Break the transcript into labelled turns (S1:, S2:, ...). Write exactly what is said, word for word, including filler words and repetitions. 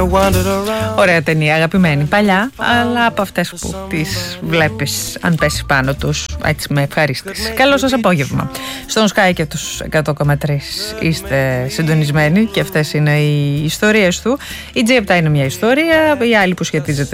S1: Ωραία ταινία, αγαπημένη, παλιά, αλλά από αυτές που τις βλέπεις αν πέσει πάνω τους έτσι με ευχαρίστηση. Καλό σας απόγευμα. Στον Sky και τους εκατό κόμμα τρία είστε συντονισμένοι και αυτές είναι οι ιστορίες του. Η τζι επτά είναι μια ιστορία, η άλλη που σχετίζεται